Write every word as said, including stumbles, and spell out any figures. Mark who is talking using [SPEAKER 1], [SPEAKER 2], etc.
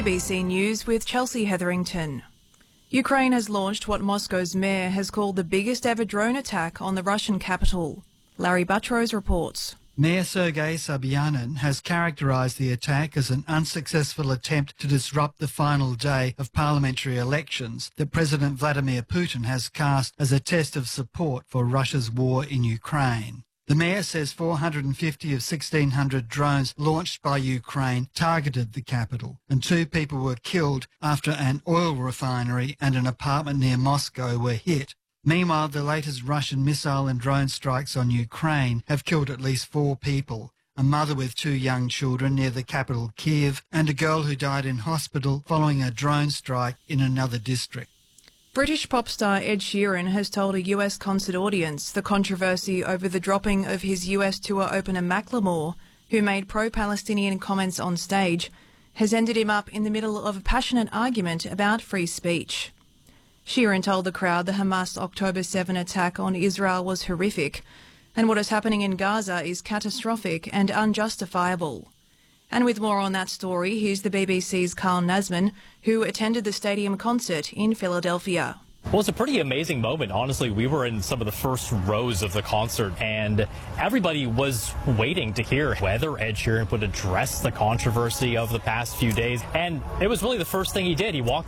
[SPEAKER 1] B B C News with Chelsea Hetherington. Ukraine has launched what Moscow's mayor has called the biggest ever drone attack on the Russian capital. Larry Buttrose reports.
[SPEAKER 2] Mayor Sergei Sobyanin has characterised the attack as an unsuccessful attempt to disrupt the final day of parliamentary elections that President Vladimir Putin has cast as a test of support for Russia's war in Ukraine. The mayor says four hundred fifty of sixteen hundred drones launched by Ukraine targeted the capital, and two people were killed after an oil refinery and an apartment near Moscow were hit. Meanwhile, the latest Russian missile and drone strikes on Ukraine have killed at least four people, a mother with two young children near the capital Kiev, and a girl who died in hospital following a drone strike in another district.
[SPEAKER 1] British pop star Ed Sheeran has told a U S concert audience the controversy over the dropping of his U S tour opener Macklemore, who made pro-Palestinian comments on stage, has ended him up in the middle of a passionate argument about free speech. Sheeran told the crowd the Hamas October seventh attack on Israel was horrific, and what is happening in Gaza is catastrophic and unjustifiable. And with more on that story, here's the B B C's Carl Nasman, who attended the stadium concert in Philadelphia.
[SPEAKER 3] Well, it's a pretty amazing moment. Honestly, we were in some of the first rows of the concert, and everybody was waiting to hear whether Ed Sheeran would address the controversy of the past few days. And it was really the first thing he did. He walked